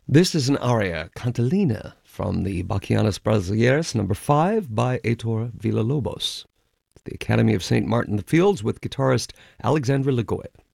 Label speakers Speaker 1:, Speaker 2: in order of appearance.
Speaker 1: This is an aria, Cantilena, from the Bachianas Brasileiras, number 5, by Heitor Villa-Lobos. The Academy of St. Martin the Fields with guitarist Alexandra Lagoya.